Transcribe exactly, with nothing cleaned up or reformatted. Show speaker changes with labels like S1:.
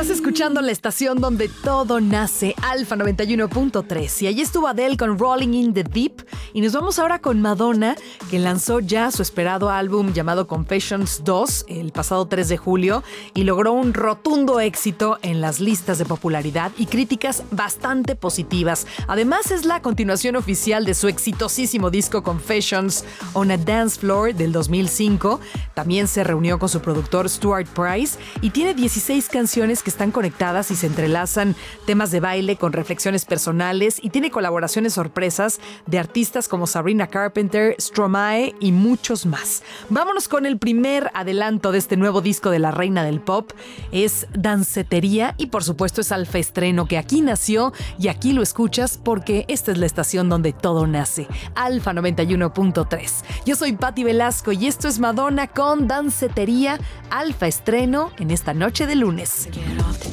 S1: escuchando la estación donde todo nace, Alfa noventa y uno punto tres. Y allí estuvo Adele con Rolling in the Deep. Y nos vamos ahora con Madonna, que lanzó ya su esperado álbum llamado Confessions dos el pasado tres de julio y logró un rotundo éxito en las listas de popularidad y críticas bastante positivas. Además, es la continuación oficial de su exitosísimo disco Confessions on a Dance Floor del dos mil cinco. También se reunió con su productor Stuart Price y tiene dieciséis canciones que están conectadas y se entrelazan temas de baile con reflexiones personales y tiene colaboraciones sorpresas de artistas como Sabrina Carpenter, Stromae y muchos más. Vámonos con el primer adelanto de este nuevo disco de la reina del pop. Es Dancetería y por supuesto es Alfa Estreno, que aquí nació y aquí lo escuchas porque esta es la estación donde todo nace, Alfa noventa y uno punto tres. Yo soy Patti Velasco y esto es Madonna con Dancetería, Alfa Estreno en esta noche de lunes.